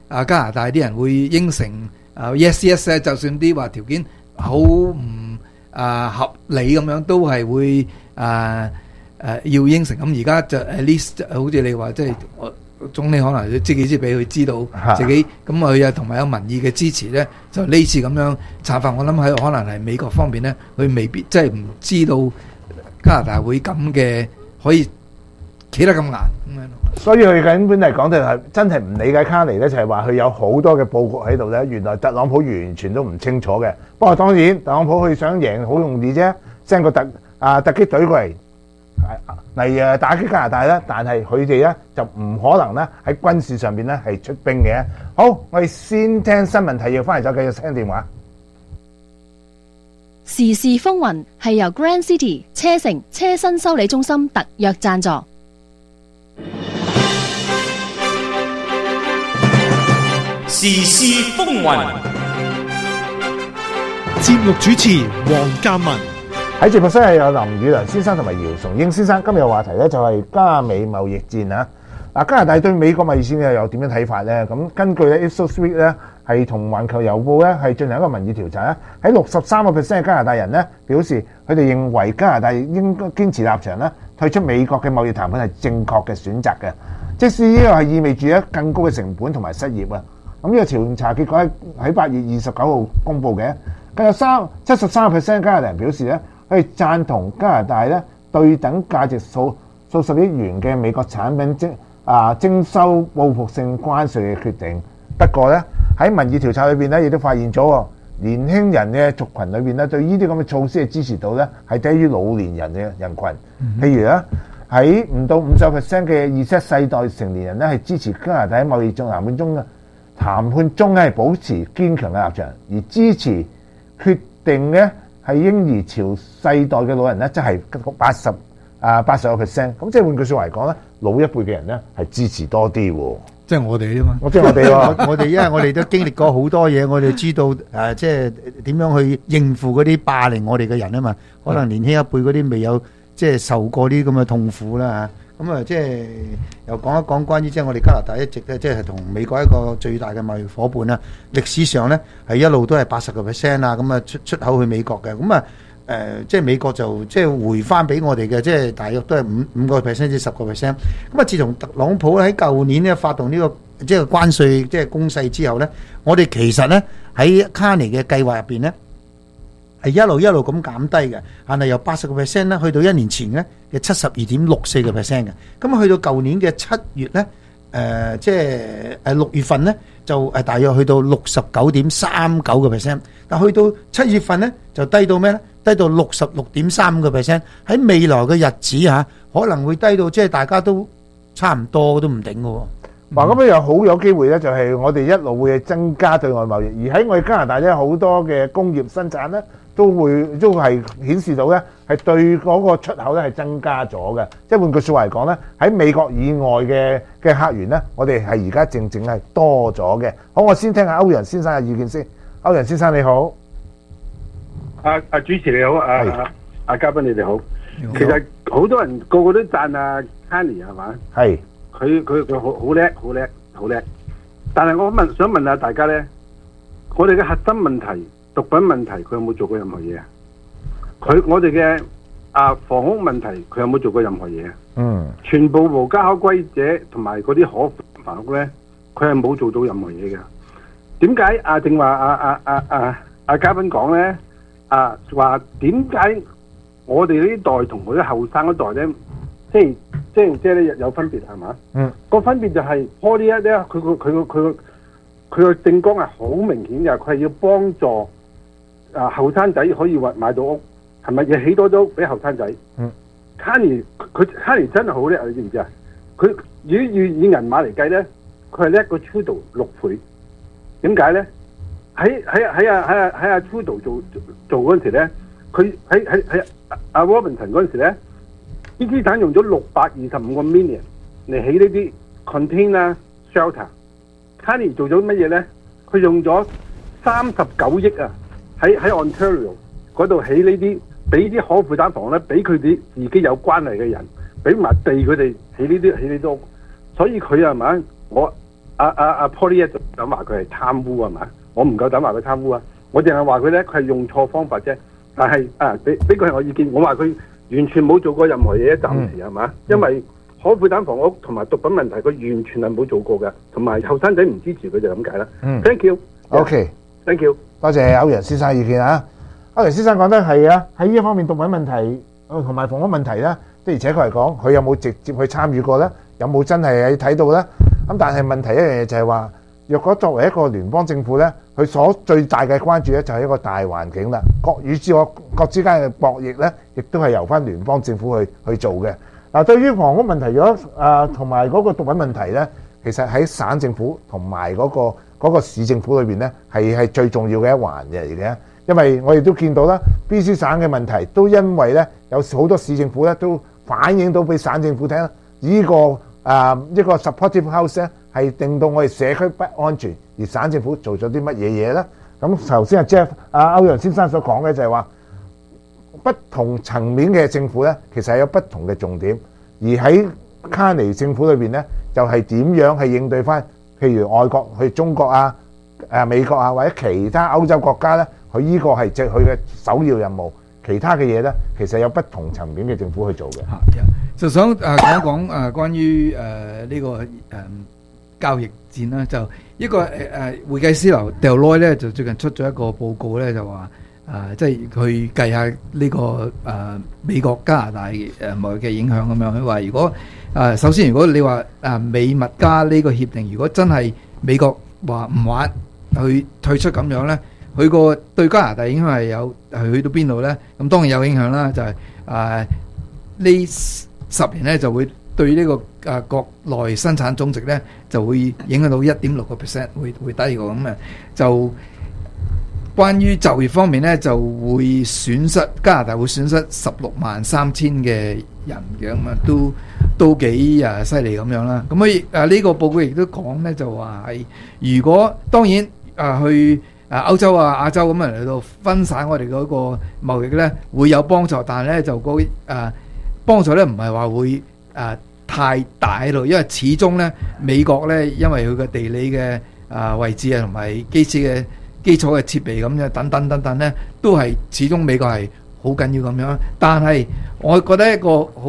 加拿大啲人會應承yes yes 咧，就算啲話條件好唔合理咁樣，都係會要應承。咁而家就 at least 好似你話，即係總理可能要知幾知俾佢知道自己，咁佢又同埋有民意嘅支持咧，就呢次咁樣策法，我諗喺可能係美國方面咧，佢未必即係唔知道加拿大會咁嘅可以企得咁硬咁樣。 所以佢根本嚟講就係真係唔理解卡尼咧，就係話佢有好多嘅佈局喺度咧，原來特朗普完全都唔清楚嘅。不過當然特朗普佢想贏好容易啫，send 個突擊隊過嚟打擊加拿大啦，但係佢哋咧就唔可能咧喺軍事上邊咧係出兵嘅。好，我哋先聽新聞提要，翻嚟再繼續聽電話。 時事風雲係由 Grand City 車城車身修理中心特約贊助。 時事風雲， 節目主持黃嘉文。 喺直播室係有林宇良先生同埋姚崇英先生。今日嘅話題咧就係加美貿易戰啊！嗱，加拿大對美國貿易戰又點樣睇法咧？咁根據咧 Ipsos Reid 咧係同環球郵報咧係進行一個民意調查咧，喺63%嘅加拿大人咧表示佢哋認為加拿大應該堅持立場咧，退出美國嘅貿易談判係正確嘅選擇嘅，即使呢個係意味住咧更高嘅成本同埋失業啊！咁呢個調查結果喺8月29號公佈嘅，更有73%加拿大人表示咧，佢哋贊同加拿大咧對等價值數十億元嘅美國產品徵收報復性關稅嘅決定。不過咧喺民意調查裏邊咧，亦都發現咗年輕人嘅族群裏邊咧，對呢啲咁嘅措施嘅支持度咧係低於老年人嘅人群。譬如咧喺唔到50% 嘅Z世代成年人咧係支持加拿大喺貿易談判中係保持堅強嘅立場，而支持決定咧係嬰兒潮世代嘅老人咧，即係80%。咁即係換句説話嚟講咧，老一輩嘅人咧係支持多啲喎。 即係我哋啫嘛。 即係我哋喎，我哋因為我哋都經歷過好多嘢，我哋知道即係點樣去應付嗰啲霸凌我哋嘅人啊嘛。可能年輕一輩嗰啲未有即係受過啲咁嘅痛苦啦嚇。咁啊，即係又講一講關於即係我哋加拿大一直咧，即係同美國一個最大嘅貿易夥伴啦。歷史上咧係一路都係80%啊，咁啊出口去美國嘅。咁啊即係美國就即係回翻俾我哋嘅，即係大約都係5%至10%。咁啊，自從特朗普喺舊年咧發動呢個即係關稅即係攻勢之後咧，我哋其實咧喺卡尼嘅計劃入邊咧，係一路咁減低嘅，但係由80%咧去到1年前咧嘅72.64%嘅，咁去到舊年嘅7月咧，即係6月份咧就大約去到69.39%，但去到7月份咧就低到咩咧？低到66.35%。喺未來嘅日子嚇，可能會低到即係大家都差唔多都唔頂嘅喎。 嗱，咁又好有機會咧，就係我哋一路會增加對外貿易，而喺我哋加拿大咧好多嘅工業生產咧，都係顯示到咧係對嗰個出口咧係增加咗嘅。即係換句説話嚟講咧，喺美國以外嘅客源咧，我哋係而家正係多咗嘅。好，我先聽下歐陽先生嘅意見先。歐陽先生你好。 主持你好，嘉賓你哋好。其實好多人個個都讚Carney 係嘛？係。佢好叻。但係我想問下大家咧，我哋嘅核心問題、毒品問題，佢有冇做過任何嘢啊？我哋嘅房屋問題，佢有冇做過任何嘢啊？嗯。全部無家可歸者同埋嗰啲可房屋咧，佢係冇做到任何嘢嘅。點解正話嘉賓講咧？話點解我哋呢代同佢啲後生嗰代咧，即係咧有分別係嘛？嗯。個分別就係Poly咧，佢個政綱係好明顯嘅，佢係要幫助後生仔可以買到屋，係咪要起多咗屋俾後生仔？嗯。Carney 真係好叻，你知唔知啊？佢如果以銀碼嚟計咧，佢係叻過 Trudeau 6倍。點解咧？喺Trudeau 做嗰陣時咧，佢喺Robinson 嗰陣時咧，啲資產用咗625個 million 嚟起呢啲 container shelter。Carney 做咗乜嘢咧？佢用咗39億啊，喺 Ontario 嗰度起呢啲，俾啲可負擔房咧，俾佢哋自己有關係嘅人，俾埋地佢哋起呢啲屋。所以佢係咪 Poly 就咁話佢係貪污係嘛？我唔夠膽話佢貪污啊！我淨係話佢咧，佢係用錯方法啫。但係俾佢係我意見，我話佢完全冇做過任何嘢，暫時係嘛？因為可負擔房屋同埋毒品問題，佢完全係冇做過嘅，同埋後生仔唔支持佢就咁解啦。Thank you。OK。Thank you。 多謝歐陽先生意見啊！歐陽先生講得係啊，喺呢一方面毒品問題同埋房屋問題咧，的而且確嚟講，佢有冇直接去參與過咧？有冇真係睇到咧？咁但係問題一樣嘢就係話，若果作為一個聯邦政府咧，佢所最大嘅關注咧就係一個大環境啦。國與國之間嘅博弈咧，亦都係由翻聯邦政府去做嘅。嗱，對於房屋問題，如果同埋嗰個毒品問題咧，其實喺省政府同埋嗰個市政府裏邊咧，係最重要嘅一環嚟嘅。因為我哋都見到啦 ，BC 省嘅問題都因為咧有好多市政府咧都反映到俾省政府聽，呢個一個 supportive house 咧係令到我哋社區不安全，而省政府做咗啲乜嘢嘢咧？咁頭先Jeff 歐陽先生所講嘅就係話，不同層面嘅政府咧，其實係有不同嘅重點，而喺卡尼政府裏邊咧，就係點樣係應對翻，譬如外國去中國啊、美國啊或者其他歐洲國家咧，佢呢個係佢嘅首要任務。其他嘅嘢咧，其實有不同層面嘅政府去做嘅。 就想講一講關於呢個交易戰啦，就一個會計師樓 Deloitte 咧，就最近出咗一個報告咧，就話即係去計下呢個美國加拿大貿易嘅影響咁樣。佢話如果首先如果你話美墨加呢個協定，如果真係美國話唔玩去退出咁樣咧，佢個對加拿大影響係去到邊度咧？咁當然有影響啦，就係呢10年咧就會對呢個國內生產總值咧就會影響到 1.6%， 會低過咁嘅。就關於就業方面咧，就會損失加拿大會損失163000嘅人嘅，咁啊都幾犀利咁樣啦。咁呢個報告亦都講咧，就話係如果當然去歐洲亞洲咁嚟到分散我哋嗰個貿易咧，會有幫助，但係咧就幫助咧唔係話會太大喺度，因為始終咧美國咧因為佢嘅地理嘅位置啊同埋基礎嘅設備咁樣等等咧，都係始終美國係好緊要咁樣。但係我覺得一個好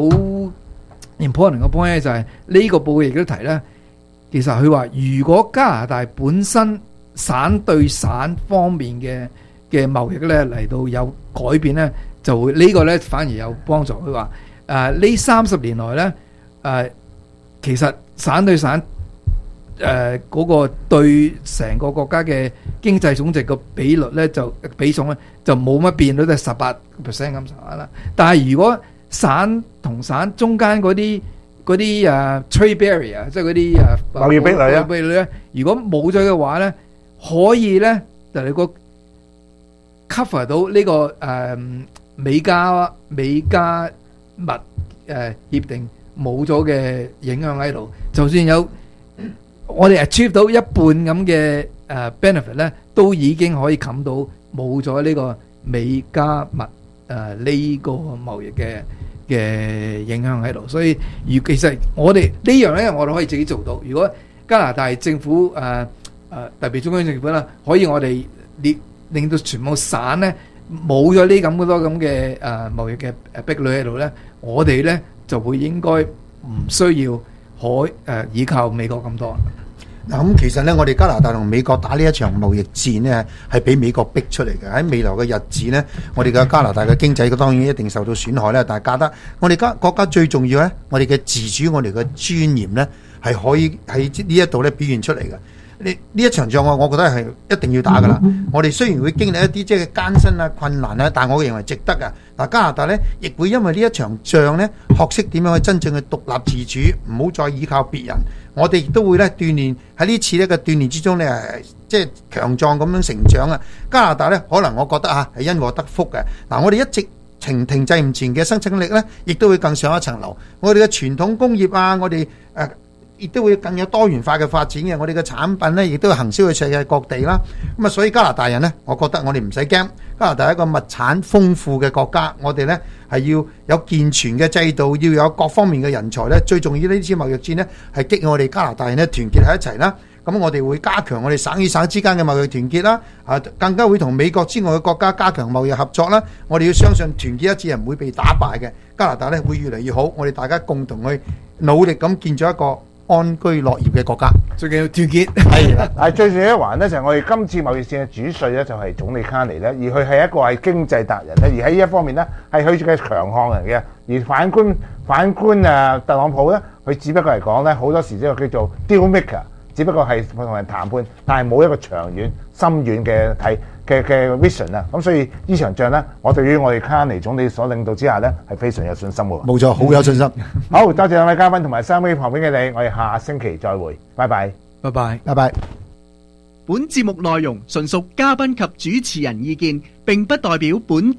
important 嘅 point 咧就係呢個報告亦都提咧，其實佢話如果加拿大本身省對省方面嘅貿易咧嚟到有改變咧，就會呢個咧反而有幫助。佢話呢30年來咧其實省對省嗰個對成個國家嘅經濟總值個比率咧比重咧就冇乜變，都係18% 咁上下啦。但係如果省同省中間嗰啲trade barrier， 即係嗰啲貿易壁壘咧，如果冇咗嘅話咧，可以咧就你個 cover 到呢個美加密協定冇咗嘅影響喺度，就算有我哋 achieve 到一半咁嘅benefit 咧，都已經可以冚到冇咗呢個美加密呢個貿易嘅影響喺度。所以其實我哋呢樣咧，我哋可以自己做到。如果加拿大政府特別中央政府啦，可以我哋令到全部省咧冇咗呢咁多咁嘅貿易嘅壁壘喺度咧，我哋咧就會應該唔需要依靠美國咁多。 嗱咁其實咧，我哋加拿大同美國打呢一場貿易戰呢，係俾美國逼出嚟嘅。喺未來嘅日子呢，我哋嘅加拿大嘅經濟當然一定受到損害啦。但係覺得我哋國家最重要咧，我哋嘅自主、我哋嘅尊嚴咧，係可以喺呢一度咧表現出嚟嘅。呢一場仗我覺得係一定要打噶啦。我哋雖然會經歷一啲即係艱辛啊、困難啊，但係我認為值得噶。嗱，加拿大咧亦會因為呢一場仗咧，學識點樣去真正去獨立自主，唔好再依靠別人。我哋亦都會咧鍛鍊喺呢次呢個鍛鍊之中咧，即係強壯咁樣成長啊！加拿大咧，可能我覺得係因禍得福嘅。嗱，我哋一直停滯唔前嘅生產力咧，亦都會更上一層樓。我哋嘅傳統工業啊，我哋亦都會更有多元化嘅發展嘅。我哋嘅產品咧，亦都會行銷去世界各地啦。咁啊，所以加拿大人咧，我覺得我哋唔使驚。加拿大係一個物產豐富嘅國家，我哋咧係要有健全嘅制度，要有各方面嘅人才咧。最重要呢次貿易戰咧，係激我哋加拿大人咧團結喺一齊啦。 咁我哋會加強我哋省與省之間嘅貿易團結啦，更加會同美國之外嘅國家加強貿易合作啦。我哋要相信團結一致係唔會被打敗嘅，加拿大咧會越嚟越好。我哋大家共同去努力咁建造一個安居樂業嘅國家。 最緊要團結。 係啦，係最重要一環咧，就係我哋今次貿易戰嘅主帥咧，就係總理卡尼咧，而佢係一個係經濟達人咧，而喺呢一方面咧係佢嘅強項嚟嘅。而反觀特朗普咧，佢只不過嚟講咧，好多時呢個叫做 deal maker， 只不過係同人談判，但係冇一個長遠、深遠嘅 vision 啊。咁所以呢場仗咧，我對於我哋卡尼總理所領導之下咧，係非常有信心嘅。 冇錯，好有信心。 好，多謝兩位嘉賓同埋收音機旁邊嘅你，我哋下星期再會，拜拜， 拜拜， 拜拜。 本節目內容純屬嘉賓及主持人意見，並不代表本